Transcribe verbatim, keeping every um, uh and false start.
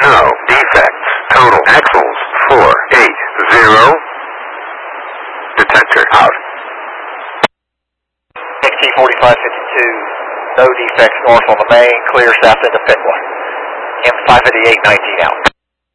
No defects. Total axles four eight zero. Detector out. X T forty-five fifty-two, no defects north on the main, clear south into Pitwa. M five fifty-eight nineteen out.